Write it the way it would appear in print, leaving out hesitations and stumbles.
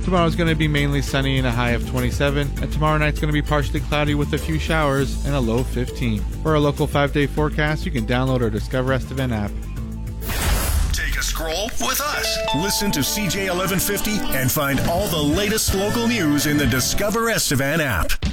Tomorrow's going to be mainly sunny and a high of 27, and tomorrow night's going to be partially cloudy with a few showers and a low of 15. For our local 5-day forecast, you can download our Discover Estevan app. Take a scroll with us. Listen to CJ 1150 and find all the latest local news in the Discover Estevan app.